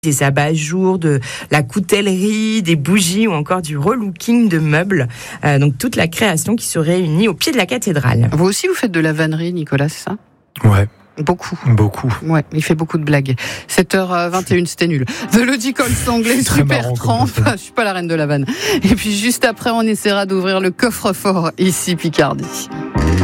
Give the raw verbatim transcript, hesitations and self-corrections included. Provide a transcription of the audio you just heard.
des abat-jours, de la coutellerie, des bougies ou encore du relooking de meubles. Euh, donc toute la création qui se réunit au pied de la cathédrale. Vous aussi, vous faites de la vannerie, Nicolas, c'est ça ? Ouais. Beaucoup. Beaucoup. Ouais, il fait beaucoup de blagues. sept heures vingt et une, c'était nul. The Logical Anglais, Super Tramp. Je suis pas la reine de la vanne. Et puis juste après, on essaiera d'ouvrir le coffre-fort ici, Picardie.